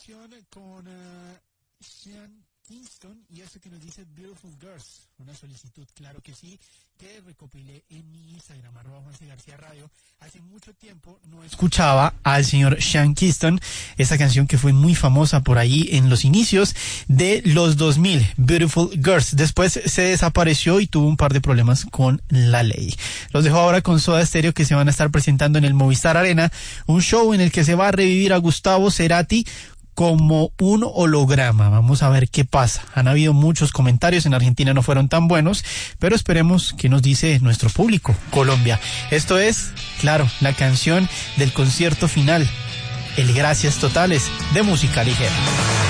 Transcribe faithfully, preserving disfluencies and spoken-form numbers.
canción con uh, Sean Kingston y esto que nos dice Beautiful Girls, una solicitud, claro que sí, que recopilé en mi Instagram, arroba Juan C. García Radio. Hace mucho tiempo no escuchaba al señor Sean Kingston, esa canción que fue muy famosa por ahí en los inicios de los dos mil, Beautiful Girls. Después se desapareció y tuvo un par de problemas con la ley. Los dejo ahora con Soda Stereo, que se van a estar presentando en el Movistar Arena, un show en el que se va a revivir a Gustavo Cerati como un holograma. Vamos a ver qué pasa. Han habido muchos comentarios, en Argentina no fueron tan buenos, pero esperemos qué nos dice nuestro público, Colombia. Esto es, claro, la canción del concierto final, el Gracias Totales de Música Ligera.